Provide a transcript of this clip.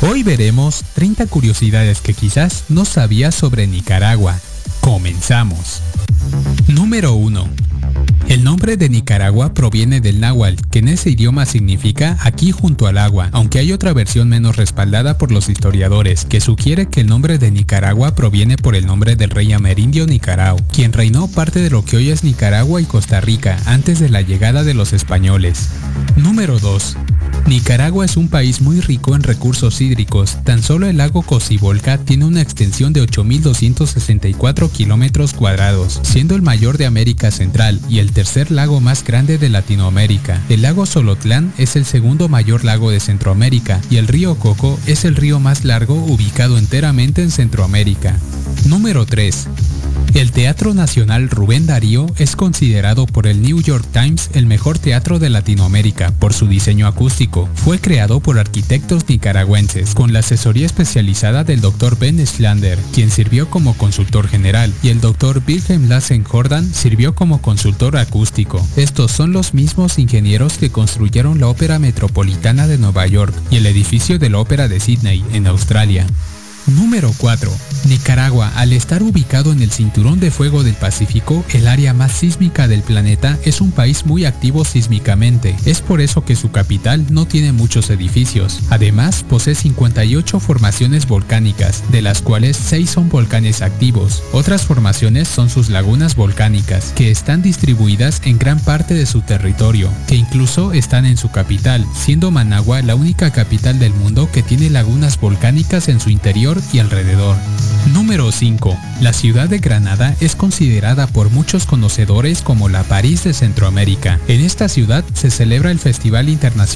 Hoy veremos 30 curiosidades que quizás no sabías sobre Nicaragua. Comenzamos. Número 1. El nombre de Nicaragua proviene del náhuatl, que en ese idioma significa aquí junto al agua, aunque hay otra versión menos respaldada por los historiadores, que sugiere que el nombre de Nicaragua proviene por el nombre del rey amerindio Nicarao, quien reinó parte de lo que hoy es Nicaragua y Costa Rica antes de la llegada de los españoles. Número 2. Nicaragua es un país muy rico en recursos hídricos. Tan solo el lago Cocibolca tiene una extensión de 8.264 kilómetros cuadrados, siendo el mayor de América Central y el tercer lago más grande de Latinoamérica. El lago Solotlán es el segundo mayor lago de Centroamérica y el río Coco es el río más largo ubicado enteramente en Centroamérica. Número 3. El Teatro Nacional Rubén Darío es considerado por el New York Times el mejor teatro de Latinoamérica por su diseño acústico. Fue creado por arquitectos nicaragüenses con la asesoría especializada del Dr. Ben Schlander, quien sirvió como consultor general, y el Dr. Wilhelm Lassen Jordan sirvió como consultor acústico. Estos son los mismos ingenieros que construyeron la Ópera Metropolitana de Nueva York y el edificio de la Ópera de Sydney, en Australia. Número 4. Nicaragua, al estar ubicado en el cinturón de fuego del Pacífico, el área más sísmica del planeta, es un país muy activo sísmicamente. Es por eso que su capital no tiene muchos edificios. Además, posee 58 formaciones volcánicas, de las cuales 6 son volcanes activos. Otras formaciones son sus lagunas volcánicas, que están distribuidas en gran parte de su territorio, que incluso están en su capital, siendo Managua la única capital del mundo que tiene lagunas volcánicas en su interior y alrededor. Número 5. La ciudad de Granada es considerada por muchos conocedores como la París de Centroamérica. En esta ciudad se celebra el Festival Internacional